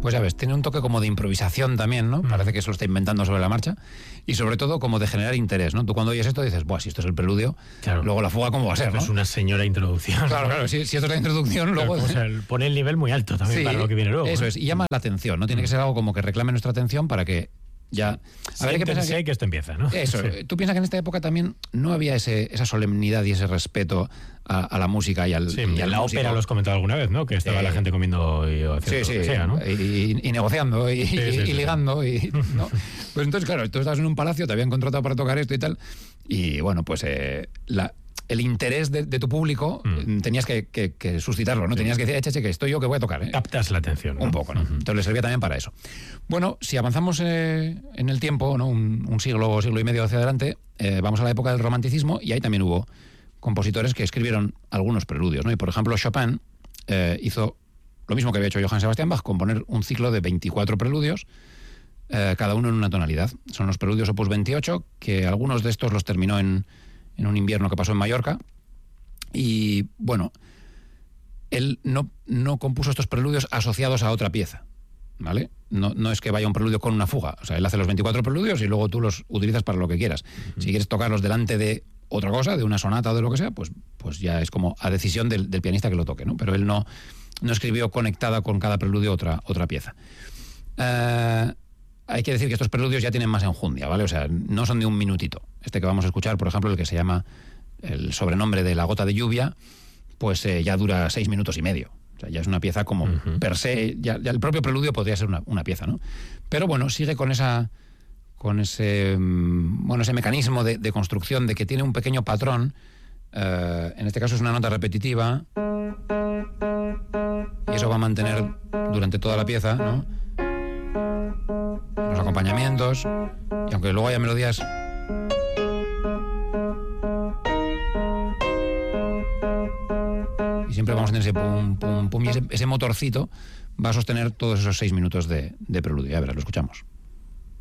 Pues ya ves, tiene un toque como de improvisación también, ¿no? Parece que se lo está inventando sobre la marcha. Y sobre todo como de generar interés, ¿no? Tú cuando oyes esto dices, buah, si esto es el preludio, claro, luego la fuga cómo va a ser, ¿no? Es una señora introducción. Claro, si esto es la introducción, claro, luego... o sea, pone el nivel muy alto también, sí, para lo que viene luego. Eso es, y llama la atención, ¿no? Tiene que ser algo como que reclame nuestra atención para que ya... A ver, que esto empieza, ¿no? Eso, sí. Tú piensas que en esta época también no había esa solemnidad y ese respeto a la música y al... Sí, y al la músico. ópera lo has comentado alguna vez, ¿no? Que estaba la gente comiendo y haciendo sí, lo que sea, ¿no? Y negociando y ligando. Y, ¿no? Pues entonces, claro, tú estabas en un palacio, te habían contratado para tocar esto y tal, y bueno, pues el interés de tu público tenías que suscitarlo, ¿no? Sí. Tenías que decir, eche, que estoy yo que voy a tocar, ¿eh? Captas la atención, ¿no? Un poco, ¿no? Entonces le servía también para eso. Bueno, si avanzamos en el tiempo, ¿no? Un siglo y medio hacia adelante, vamos a la época del romanticismo y ahí también hubo compositores que escribieron algunos preludios, ¿no? Y por ejemplo Chopin hizo lo mismo que había hecho Johann Sebastian Bach, componer un ciclo de 24 preludios, cada uno en una tonalidad. Son los preludios opus 28, que algunos de estos los terminó en un invierno que pasó en Mallorca. Y bueno, él no compuso estos preludios asociados a otra pieza, ¿vale? No es que vaya un preludio con una fuga. O sea, él hace los 24 preludios y luego tú los utilizas para lo que quieras. Si quieres tocarlos delante de otra cosa, de una sonata o de lo que sea, pues ya es como a decisión del pianista que lo toque, ¿no? Pero él no escribió conectada con cada preludio otra pieza. Hay que decir que estos preludios ya tienen más enjundia, ¿vale? O sea, no son de un minutito. Este que vamos a escuchar, por ejemplo, el que se llama el sobrenombre de La gota de lluvia, pues ya dura 6 minutos y medio. O sea, ya es una pieza como per se, ya el propio preludio podría ser una pieza, ¿no? Pero bueno, sigue con ese mecanismo de construcción de que tiene un pequeño patrón. En este caso es una nota repetitiva y eso va a mantener durante toda la pieza, ¿no? Los acompañamientos, y aunque luego haya melodías y siempre vamos a tener ese pum, pum, pum, y ese motorcito va a sostener todos esos 6 minutos de preludio. Ya verás, lo escuchamos.